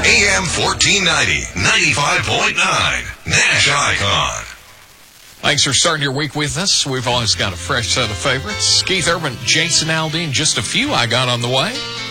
AM 1490, 95.9, Nash Icon. Thanks for starting your week with us. We've always got a fresh set of favorites. Keith Urban, Jason Aldean, just a few I got on the way.